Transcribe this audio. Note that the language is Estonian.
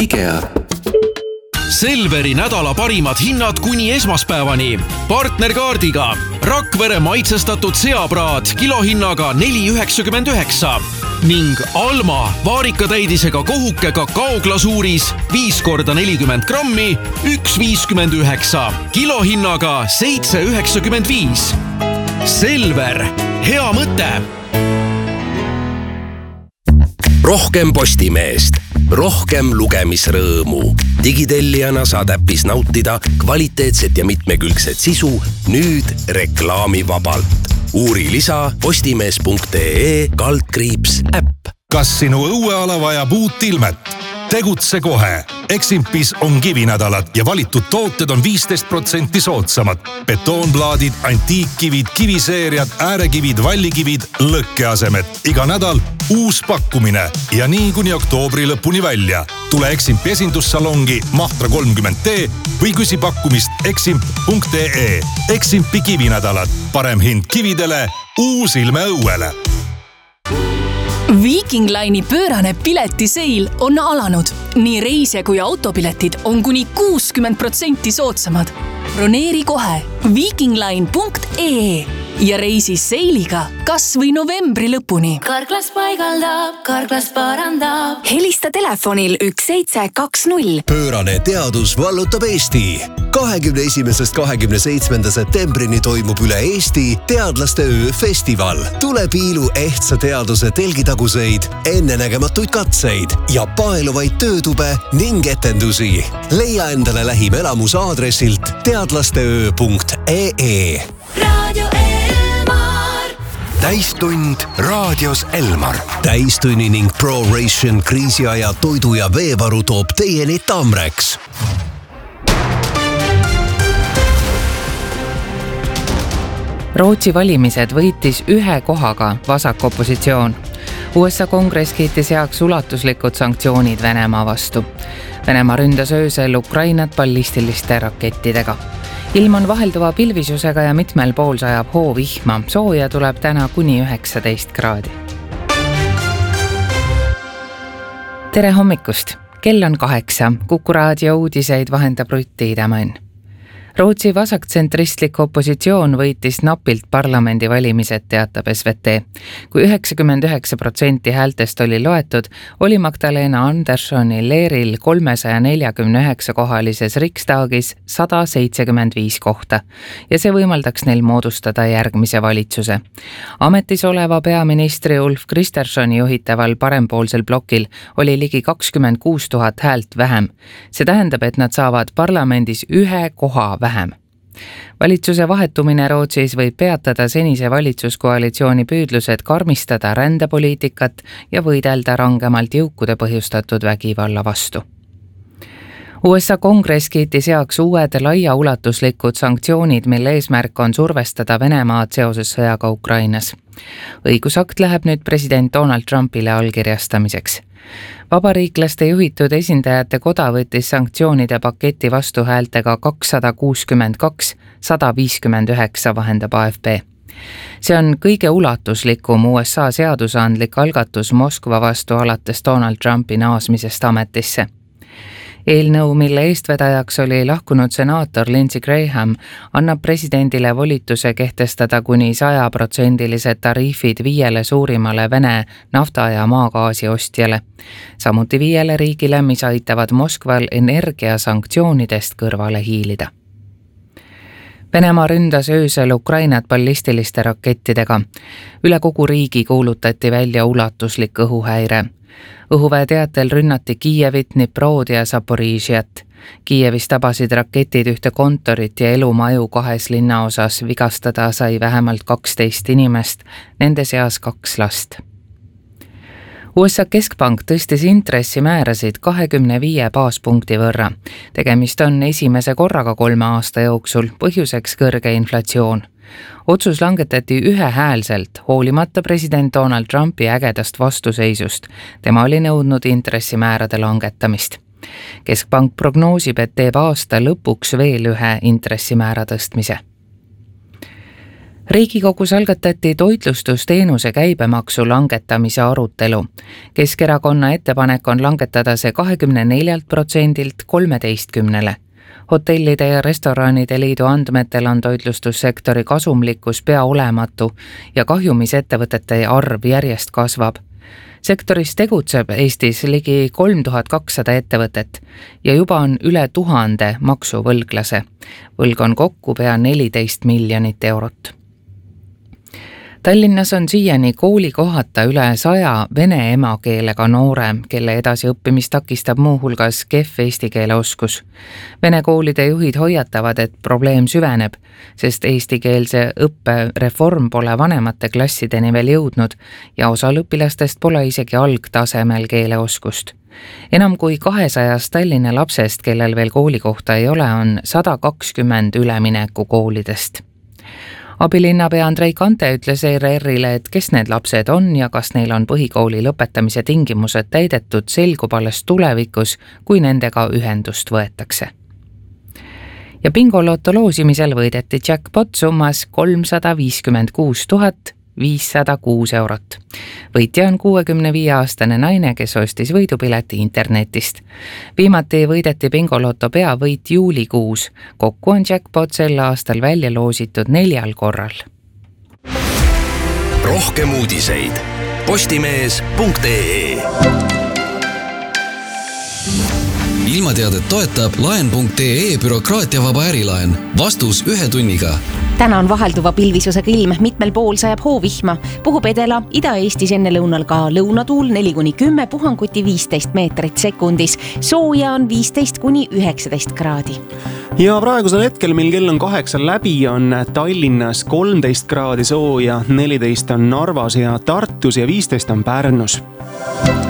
IKEA. Selveri nädala parimad hinnad kuni esmaspäevani. Partnerkaardiga Rakvere maitsestatud seapraad kilohinnaga 4,99 ning Alma vaarikatäidisega kohuke kakaoglasuuris 5x40 grammi 1,59 kilohinnaga 7,95. Selver, hea mõte! Rohkem Postimeest, rohkem lugemisrõõmu. Digitellijana saad äppis nautida kvaliteetset ja mitmekülgset sisu nüüd reklaamivabalt. Uuri lisa postimees.ee/äpp. Kas sinu õueala vajab uut ilmet? Tegutse kohe. Eximpis on kivinädalad ja valitud tooted on 15% soodsamad. Betoonplaadid, antiikkivid, kiviseeriad, äärekivid, vallikivid, lõkkeasemed. Iga nädal uus pakkumine ja nii kuni oktoobri lõpuni välja. Tule Eximpi esindussalongi Mahtra 30T või küsi pakkumist eximp.ee. Eximpi kivinädalad. Parem hind kividele, uus ilme õuele. Viking Line'i pöörane piletiseil on alanud. Nii reisija kui autopiletid on kuni 60% soodsamad. Broneeri kohe vikingline.ee ja reisi seiliga kas või novembri lõpuni. Karklas paigaldab, Karklas parandab. Helista telefonil 1720. Pöörane teadus vallutab Eesti. 21.–27. septembrini toimub üle Eesti teadlaste ööfestival. Tule piilu ehtsa teaduse telgitaguseid, ennenägematuid katseid ja paeluvaid töötube ning etendusi. Leia endale lähim elamus aadressilt teadlasteöö.ee. Radio Elmar. Täistund raadios Elmar. Täistunni ning ProRation kriisiaja toidu ja veevaru toob teieni Tamreks. Rootsi valimised võitis 1 kohaga vasak opositsioon. USA kongress kiitis heaks ulatuslikud sanktsioonid Venemaa vastu. Venemaa ründas öösel Ukrainat ballistiliste rakettidega. Ilm on vahelduva pilvisusega ja mitmel pool sajab hoovihma. Sooja tuleb täna kuni 19 kraadi. Tere hommikust! Kell on 8. Kuku raadio uudiseid vahendab Rutti Idamann. Rootsi vasaktsentristlik opositsioon võitis napilt parlamendi valimised, teatab SVT. Kui 99% häältest oli loetud, oli Magdalena Anderssoni Leeril 349 kohalises Riksdagis 175 kohta ja see võimaldaks neil moodustada järgmise valitsuse. Ametis oleva peaministri Ulf Kristerssoni juhitaval parempoolsel blokil oli ligi 26 000 häält vähem. See tähendab, et nad saavad parlamendis 1 koha vähem. Valitsuse vahetumine Rootsis võib peatada senise valitsuskoalitsiooni püüdlused karmistada rändepoliitikat ja võidelda rangemalt jõukude põhjustatud vägivalla vastu. USA kongress kiitis heaks uued laiaulatuslikud sanktsioonid, mille eesmärk on survestada Venemaad seoses sõjaga Ukrainas. Õigusakt läheb nüüd president Donald Trumpile allkirjastamiseks. Vabariiklaste juhitud esindajate koda võttis sanktsioonide paketi vastu häältega 262-159, vahendab AFP. See on kõige ulatuslikum USA seadusandlik algatus Moskva vastu alates Donald Trumpi naasmisest ametisse. Eelnõu, mille eestvedajaks oli lahkunud senaator Lindsey Graham, annab presidendile volituse kehtestada kuni 100% tariifid 5 suurimale Vene nafta- ja maagaasi ostjale. Samuti 5 riigile, mis aitavad Moskval energiasanktsioonidest kõrvale hiilida. Venemaa ründas öösel Ukrainat ballistiliste rakettidega. Üle kogu riigi kuulutati välja ulatuslik õhuhäire. Õhuväe teatel rünnati Kiievit, Dniprod ja Zaporižiat. Kiievis tabasid raketid ühte kontorit ja elumaju 2 linnaosas. Vigastada sai vähemalt 12 inimest, nende seas 2 last. USA keskpank tõstis intressimäärasid 25 baaspunkti võrra. Tegemist on esimese korraga 3 aasta jooksul, põhjuseks kõrge inflatsioon. Otsus langetati ühehäälselt, hoolimata president Donald Trumpi ägedast vastuseisust. Tema oli nõudnud intressimäärade langetamist. Keskpank prognoosib, et teeb aasta lõpuks veel 1 intressimäära tõstmise. Riigikogus algatati toitlustusteenuse käibemaksu langetamise arutelu. Keskerakonna ettepanek on langetada see 24%-lt 13%-le. Hotellide ja restoranide liidu andmetel on toitlustussektori kasumlikkus pea olematu ja kahjumis ettevõtete arv järjest kasvab. Sektoris tegutseb Eestis ligi 3200 ettevõtet ja juba on üle 1000 maksuvõlglase. Võlg on kokku pea 14 miljonit eurot. Tallinnas on siiani koolikohata üle 100 vene emakeelega noore, kelle edasiõppimist takistab muuhulgas kehv eesti keele oskus. Vene koolide juhid hoiatavad, et probleem süveneb, sest eestikeelse õppe reform pole vanemate klassideni veel jõudnud ja osal õpilastest pole isegi algtasemel keeleoskust. Enam kui 200 Tallinna lapsest, kellel veel koolikohta ei ole, on 120 üleminekukoolidest. Abilinnapea Andrei Kante ütles ERR-ile, et kes need lapsed on ja kas neil on põhikooli lõpetamise tingimused täidetud, selgub alles tulevikus, kui nendega ühendust võetakse. Ja bingoloto loosimisel võideti jackpot summas 356 506 eurot. Võitja on 65-aastane naine, kes ostis võidupileti internetist. Viimati võideti bingoloto peavõit juulikuus. Kokku on jackpot sel aastal välja loositud 4 korral. Rohkem uudiseid postimees.ee. Ilmateadet toetab laen.ee bürokraatiavaba ärilaen. Vastus 1 tunniga. Täna on vahelduva pilvisusega ilm, mitmel pool sajab hoovihma. Puhub edela, Ida-Eestis enne lõunal ka lõunatuul 4-10, puhanguti 15 meetrit sekundis. Sooja on 15-19 kraadi. Ja praegusel hetkel, mil kell on 8 läbi, on Tallinnas 13 kraadi sooja, 14 on Narvas ja Tartus ja 15 on Pärnus.